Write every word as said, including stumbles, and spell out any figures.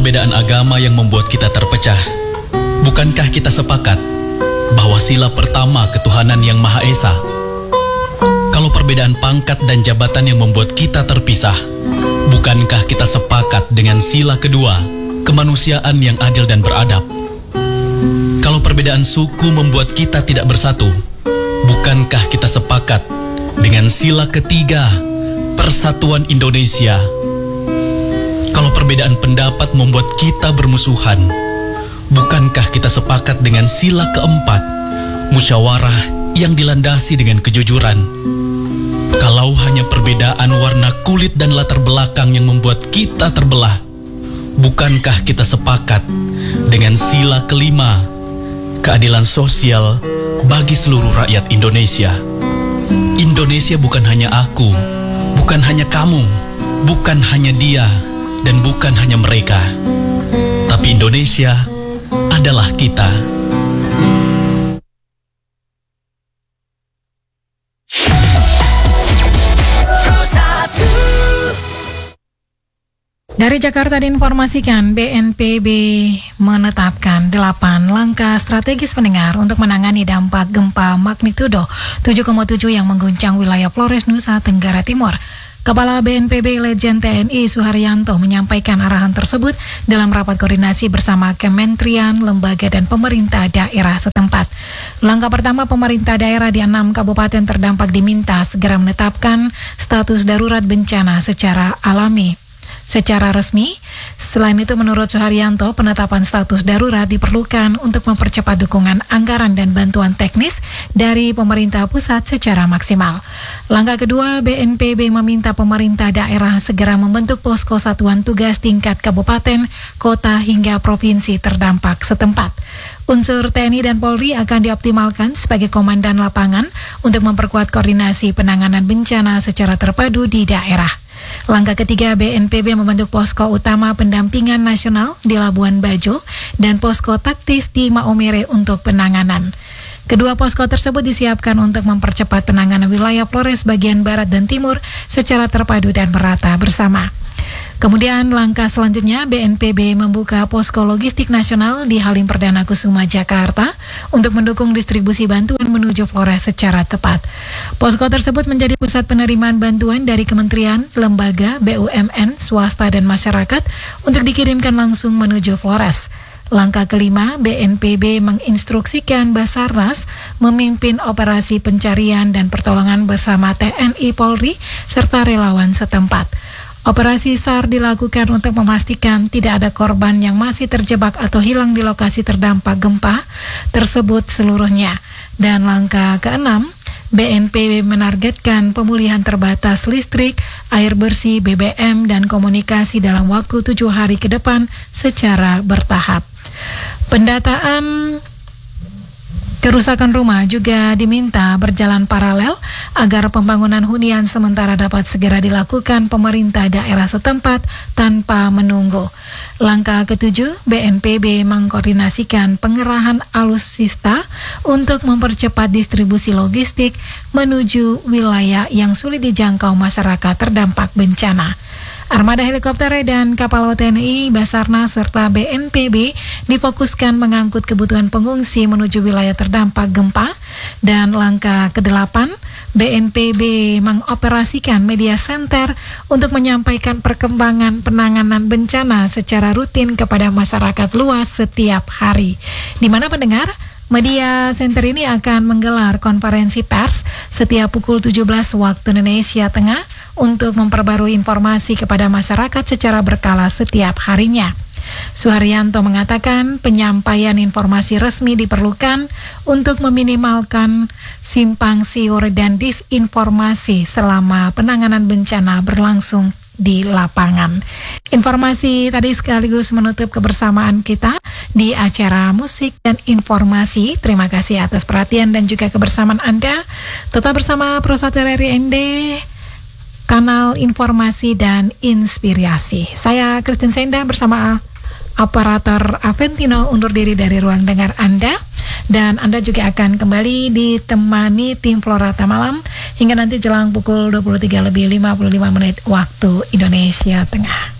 perbedaan agama yang membuat kita terpecah, bukankah kita sepakat bahwa sila pertama ketuhanan yang Maha Esa? Kalau perbedaan pangkat dan jabatan yang membuat kita terpisah, bukankah kita sepakat dengan sila kedua, kemanusiaan yang adil dan beradab? Kalau perbedaan suku membuat kita tidak bersatu, bukankah kita sepakat dengan sila ketiga, persatuan Indonesia? Kalau perbedaan pendapat membuat kita bermusuhan, bukankah kita sepakat dengan sila keempat, musyawarah yang dilandasi dengan kejujuran? Kalau hanya perbedaan warna kulit dan latar belakang yang membuat kita terbelah, bukankah kita sepakat dengan sila kelima, keadilan sosial bagi seluruh rakyat Indonesia? Indonesia bukan hanya aku, bukan hanya kamu, bukan hanya dia, dan bukan hanya mereka. Tapi Indonesia adalah kita. Dari Jakarta diinformasikan, B N P B menetapkan delapan langkah strategis pendengar untuk menangani dampak gempa magnitudo tujuh koma tujuh yang mengguncang wilayah Flores, Nusa Tenggara Timur. Kepala B N P B Legend T N I Suharyanto menyampaikan arahan tersebut dalam rapat koordinasi bersama kementerian, lembaga, dan pemerintah daerah setempat. Langkah pertama, pemerintah daerah di enam kabupaten terdampak diminta segera menetapkan status darurat bencana secara alami. Secara resmi, selain itu menurut Suharyanto, penetapan status darurat diperlukan untuk mempercepat dukungan anggaran dan bantuan teknis dari pemerintah pusat secara maksimal. Langkah kedua, B N P B meminta pemerintah daerah segera membentuk posko satuan tugas tingkat kabupaten, kota, hingga provinsi terdampak setempat. Unsur T N I dan Polri akan dioptimalkan sebagai komandan lapangan untuk memperkuat koordinasi penanganan bencana secara terpadu di daerah. Langkah ketiga, B N P B membentuk posko utama pendampingan nasional di Labuan Bajo dan posko taktis di Maumere untuk penanganan. Kedua posko tersebut disiapkan untuk mempercepat penanganan wilayah Flores bagian barat dan timur secara terpadu dan merata bersama. Kemudian langkah selanjutnya, B N P B membuka posko logistik nasional di Halim Perdana Kusuma, Jakarta untuk mendukung distribusi bantuan menuju Flores secara tepat. Posko tersebut menjadi pusat penerimaan bantuan dari kementerian, lembaga, B U M N, swasta, dan masyarakat untuk dikirimkan langsung menuju Flores. Langkah kelima, B N P B menginstruksikan Basarnas memimpin operasi pencarian dan pertolongan bersama T N I, Polri, serta relawan setempat. Operasi S A R dilakukan untuk memastikan tidak ada korban yang masih terjebak atau hilang di lokasi terdampak gempa tersebut seluruhnya. Dan langkah keenam, B N P B menargetkan pemulihan terbatas listrik, air bersih, B B M, dan komunikasi dalam waktu tujuh hari ke depan secara bertahap. Pendataan kerusakan rumah juga diminta berjalan paralel agar pembangunan hunian sementara dapat segera dilakukan pemerintah daerah setempat tanpa menunggu. Langkah ketujuh, B N P B mengkoordinasikan pengerahan alutsista untuk mempercepat distribusi logistik menuju wilayah yang sulit dijangkau masyarakat terdampak bencana. Armada helikopter dan kapal T N I, Basarnas, serta B N P B difokuskan mengangkut kebutuhan pengungsi menuju wilayah terdampak gempa. Dan langkah kedelapan, B N P B mengoperasikan media center untuk menyampaikan perkembangan penanganan bencana secara rutin kepada masyarakat luas setiap hari. Di mana pendengar, media center ini akan menggelar konferensi pers setiap pukul tujuh belas waktu Indonesia Tengah untuk memperbarui informasi kepada masyarakat secara berkala setiap harinya. Suharyanto mengatakan penyampaian informasi resmi diperlukan untuk meminimalkan simpang siur dan disinformasi selama penanganan bencana berlangsung di lapangan. Informasi tadi sekaligus menutup kebersamaan kita di acara musik dan informasi. Terima kasih atas perhatian dan juga kebersamaan Anda. Tetap bersama Prosatria R I N D, kanal informasi dan inspirasi. Saya Christine Senda bersama operator Aventino undur diri dari ruang dengar Anda, dan Anda juga akan kembali ditemani tim Florata Malam hingga nanti jelang pukul dua puluh tiga lebih lima puluh lima menit waktu Indonesia Tengah.